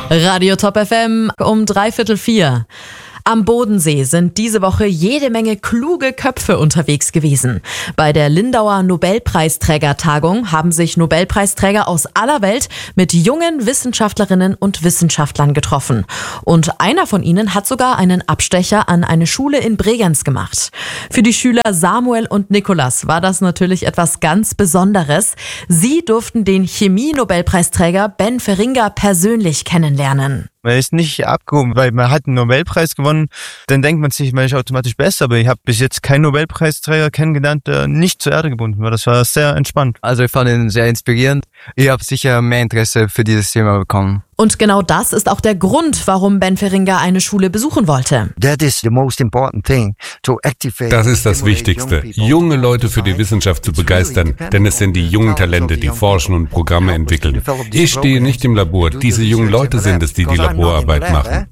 Radio Top FM um 3:45. Am Bodensee sind diese Woche jede Menge kluge Köpfe unterwegs gewesen. Bei der Lindauer Nobelpreisträgertagung haben sich Nobelpreisträger aus aller Welt mit jungen Wissenschaftlerinnen und Wissenschaftlern getroffen. Und einer von ihnen hat sogar einen Abstecher an eine Schule in Bregenz gemacht. Für die Schüler Samuel und Nikolas war das natürlich etwas ganz Besonderes. Sie durften den Chemie-Nobelpreisträger Ben Feringa persönlich kennenlernen. Man ist nicht abgehoben, weil man hat einen Nobelpreis gewonnen, dann denkt man sich, man ist automatisch besser, aber ich habe bis jetzt keinen Nobelpreisträger kennengelernt, der nicht zur Erde gebunden war. Das war sehr entspannt. Also ich fand ihn sehr inspirierend. Ich habe sicher mehr Interesse für dieses Thema bekommen. Und genau das ist auch der Grund, warum Ben Feringa eine Schule besuchen wollte. Das ist das Wichtigste, junge Leute für die Wissenschaft zu begeistern, denn es sind die jungen Talente, die forschen und Programme entwickeln. Ich stehe nicht im Labor, diese jungen Leute sind es, die Laborarbeit machen.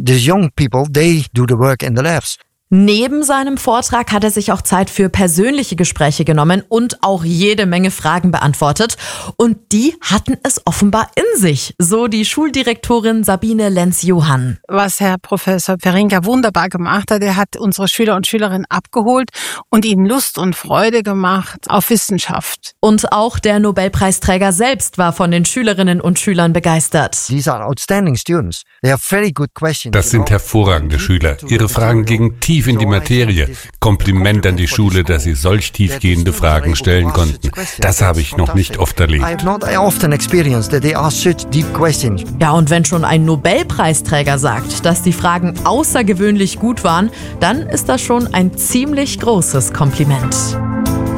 Neben seinem Vortrag hat er sich auch Zeit für persönliche Gespräche genommen und auch jede Menge Fragen beantwortet. Und die hatten es offenbar in sich, so die Schuldirektorin Sabine Lenz-Johann. Was Herr Professor Feringa wunderbar gemacht hat, er hat unsere Schüler und Schülerinnen abgeholt und ihnen Lust und Freude gemacht auf Wissenschaft. Und auch der Nobelpreisträger selbst war von den Schülerinnen und Schülern begeistert. Das sind hervorragende Schüler. Ihre Fragen gingen tief in die Materie. Kompliment an die Schule, dass sie solch tiefgehende Fragen stellen konnten. Das habe ich noch nicht oft erlebt. Ja, und wenn schon ein Nobelpreisträger sagt, dass die Fragen außergewöhnlich gut waren, dann ist das schon ein ziemlich großes Kompliment.